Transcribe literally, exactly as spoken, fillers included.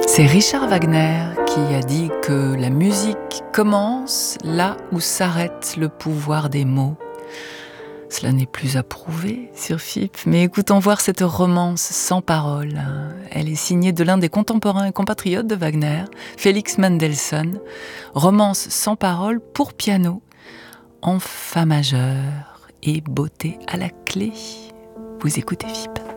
C'est Richard Wagner qui a dit que la musique commence là où s'arrête le pouvoir des mots. Cela n'est plus à prouver sur F I P, mais écoutons voir cette romance sans parole. Elle est signée de l'un des contemporains et compatriotes de Wagner, Félix Mendelssohn. Romance sans parole pour piano, en fa majeur et beauté à la clé. Vous écoutez F I P.